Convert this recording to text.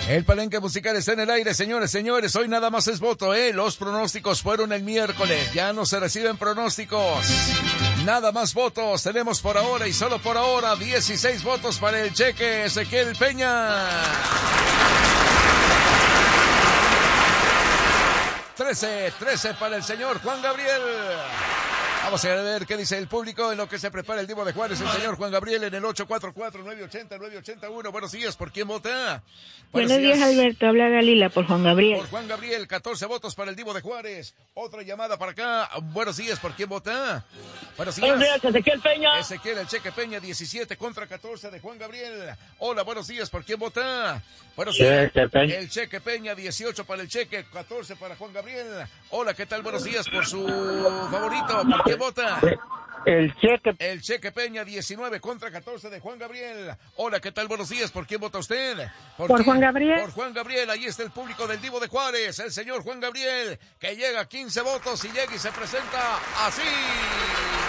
El palenque musical está en el aire, señores. Hoy nada más es voto, Los pronósticos fueron el miércoles. Ya no se reciben pronósticos. Nada más votos. Tenemos por ahora y solo por ahora 16 votos para el Cheque Ezequiel Peña. 13 para el señor Juan Gabriel. Vamos a ver qué dice el público en lo que se prepara el Divo de Juárez, el señor Juan Gabriel en el 844-980-981. Buenos días, ¿por quién vota? Buenos días, Alberto. Habla Galila por Juan Gabriel. Por Juan Gabriel, 14 votos para el Divo de Juárez. Otra llamada para acá. Buenos días, ¿por quién vota? Buenos días, Ezequiel Peña. Ezequiel El Cheque Peña, 17 contra 14 de Juan Gabriel. Hola, buenos días, ¿por quién vota? Buenos días, el Cheque Peña, 18 para el Cheque, 14 para Juan Gabriel. Hola, ¿qué tal? Buenos días, por su favorito, ¿por quién vota? El Cheque Peña, 19 contra 14 de Juan Gabriel. Hola, ¿qué tal? Buenos días, ¿por én vota usted? Por Juan Gabriel. Por Juan Gabriel, ahí está el público del Divo de Juárez, el señor Juan Gabriel, que llega a 15 votos y llega y se presenta así.